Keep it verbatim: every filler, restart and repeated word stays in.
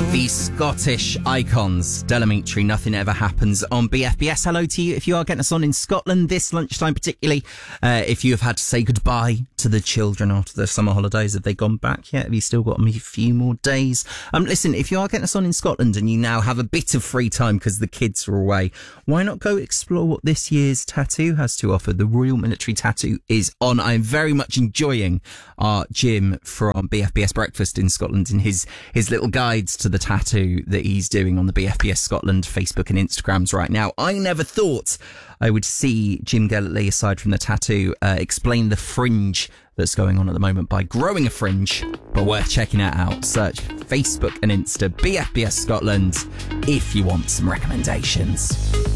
The Scottish icons, Delamitri, Nothing Ever Happens on B F B S. Hello to you if you are getting us on in Scotland this lunchtime, particularly uh, if you have had to say goodbye to the children after the summer holidays. Have they gone back yet? Have you still got a few more days? Um, listen, if you are getting us on in Scotland and you now have a bit of free time because the kids are away, why not go explore what this year's tattoo has to offer? The Royal Military Tattoo is on. I'm very much enjoying our Jim from B F B S Breakfast in Scotland and his, his little guides to the tattoo that he's doing on the B F B S Scotland Facebook and Instagrams right now. I never thought I would see Jim Gellert-Lee, aside from the tattoo, uh, explain the fringe that's going on at the moment by growing a fringe, but worth checking it out. Search Facebook and Insta B F B S Scotland if you want some recommendations.